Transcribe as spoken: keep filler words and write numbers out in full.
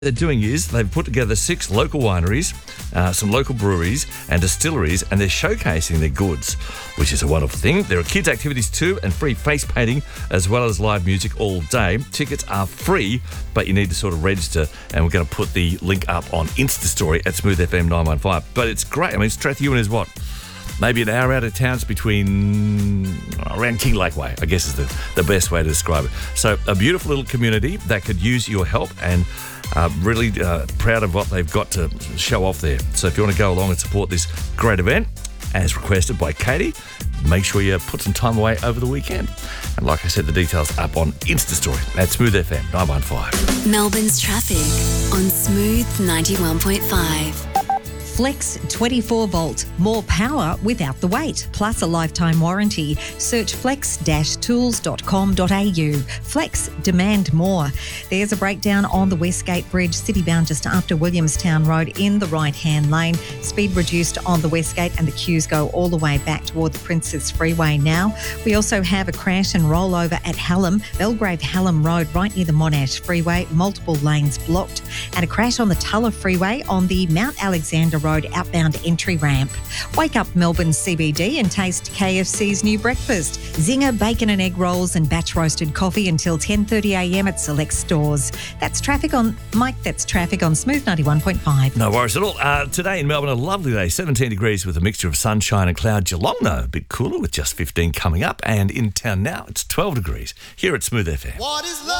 they're doing is they've put together six local wineries, uh, some local breweries and distilleries, and they're showcasing their goods, which is a wonderful thing. There are kids' activities too and free face painting as well as live music all day. Tickets are free, but you need to sort of register, and we're going to put the link up on Insta Story at Smooth F M nine one five. But it's great. I mean, Strathewen is what? Maybe an hour out of town. It's between around Kinglake Way, I guess is the, the best way to describe it. So a beautiful little community that could use your help, and uh, really uh, proud of what they've got to show off there. So if you want to go along and support this great event, as requested by Katie, make sure you put some time away over the weekend. And like I said, the details up on Insta Story at Smooth F M nine one five. Melbourne's traffic on Smooth ninety-one point five. Flex twenty-four volt, more power without the weight, plus a lifetime warranty. Search flex dash tools dot com dot a u. Flex, demand more. There's a breakdown on the Westgate Bridge, city-bound just after Williamstown Road in the right-hand lane. Speed reduced on the Westgate and the queues go all the way back toward the Princess Freeway now. We also have a crash and rollover at Hallam, Belgrave Hallam Road, right near the Monash Freeway, multiple lanes blocked, and a crash on the Tulla Freeway on the Mount Alexander Road outbound entry ramp. Wake up Melbourne C B D and taste K F C's new breakfast. Zinger bacon and egg rolls and batch roasted coffee until ten thirty a m at select stores. That's traffic on, Mike, that's traffic on Smooth ninety-one point five. No worries at all. Uh, today in Melbourne, a lovely day, seventeen degrees with a mixture of sunshine and cloud. Geelong, though, a bit cooler with just fifteen coming up. And in town now, it's twelve degrees here at Smooth F M. What is love?